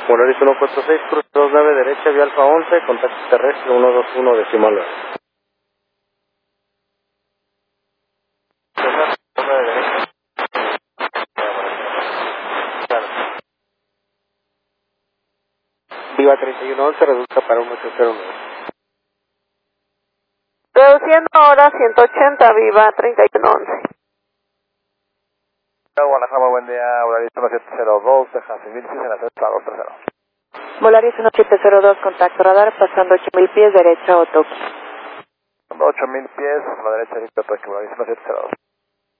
Volaris 146, cruce 29 derecha, vía Alfa 11, contacto terrestre 121 decimal. Viva 3111, reduzca para 1809. Reduciendo ahora 180, Viva 3111. Guadalajara, buen día, Volaris 1702, deja civil, en la 230. Volaris 1702, contacto radar, pasando 8000 pies, derecha, Otoki. 8000 pies, a la derecha, Víctor Tokio, Volaris 1702.